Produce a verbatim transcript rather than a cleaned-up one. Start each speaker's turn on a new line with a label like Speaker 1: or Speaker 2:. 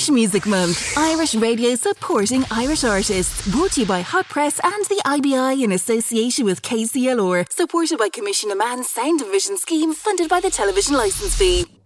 Speaker 1: Irish Music Month. Irish radio supporting Irish artists. Brought to you by Hot Press and the I B I in association with K C L R. Supported by Commission a Man's Sound Division Scheme, funded by the Television Licence Fee.